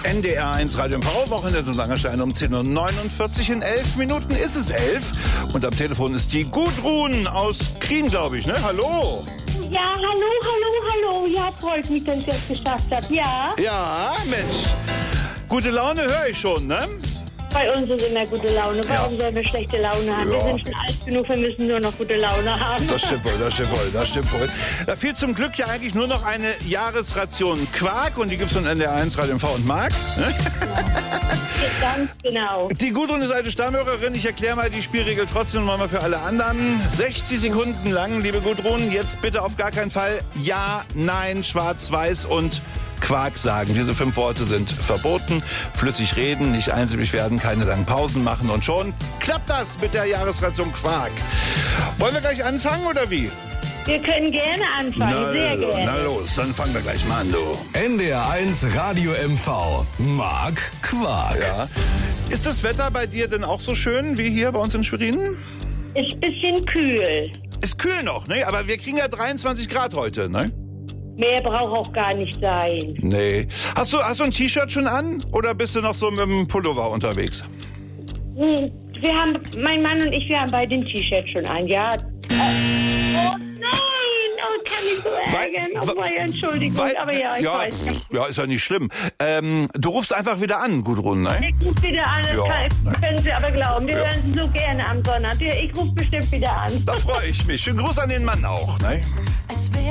NDR1 Radio Power, Wochenende und Langerstein um 10.49 Uhr. In 11 Minuten ist es 11. Und am Telefon ist die Gudrun aus Krien, glaube ich, ne? Hallo. Ja, hallo. Ja, freut mich, dass ich das geschafft habe. Ja. Ja, Mensch. Gute Laune höre ich schon, ne? Bei uns ist immer gute Laune. Warum sollen wir schlechte Laune haben? Ja. Wir sind schon alt genug, wir müssen nur noch gute Laune haben. Das stimmt wohl. Da fehlt zum Glück ja eigentlich nur noch eine Jahresration Quark und die gibt's von NDR1 Radio MV und Mark. Ne? Ja, ganz genau. Die Gudrun ist alte Stammhörerin. Ich erkläre mal die Spielregel trotzdem mal für alle anderen. 60 Sekunden lang, liebe Gudrun. Jetzt bitte auf gar keinen Fall Ja, Nein, Schwarz, Weiß und Quark sagen. Diese 5 Worte sind verboten. Flüssig reden, nicht einsilbig werden, keine langen Pausen machen und schon klappt das mit der Jahresration Quark. Wollen wir gleich anfangen oder wie? Wir können gerne anfangen, sehr gerne. Na los, dann fangen wir gleich mal an, du. NDR1 Radio MV. Mark Quark. Ja. Ist das Wetter bei dir denn auch so schön wie hier bei uns in Schwerin? Ist ein bisschen kühl. Ist kühl noch, ne? Aber wir kriegen ja 23 Grad heute, ne? Mehr braucht auch gar nicht sein. Nee. Hast du ein T-Shirt schon an? Oder bist du noch so mit dem Pullover unterwegs? Mein Mann und ich, wir haben beide ein T-Shirt schon an, ja. Oh nein, kann ich so ärgern. Entschuldigung, aber ja, ich weiß. Ja, ist ja nicht schlimm. Du rufst einfach wieder an, Gudrun, ne? Ich rufe wieder an, das können Sie aber glauben. Wir hören Sie so gerne am Sonntag. Ich rufe bestimmt wieder an. Da freue ich mich. Schönen Gruß an den Mann auch, ne?